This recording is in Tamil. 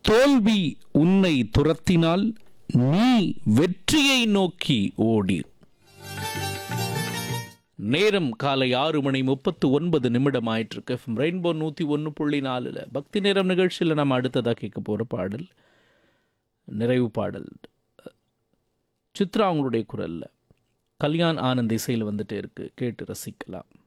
தோல்வி உன்னை துரத்தினால் நீ வெற்றியை நோக்கி ஓடிர். நேரம் காலை 6:39 ஆயிட்டிருக்கு. ரெயின்போ 101.4 பக்தி நேரம் நிகழ்ச்சியில் நம்ம அடுத்ததாக கேட்க போகிற பாடல் நிறைவு பாடல். சித்ரா அவங்களுடைய குரலில் கல்யாண் ஆனந்த் இசையில் வந்துட்டே இருக்கு, கேட்டு ரசிக்கலாம்.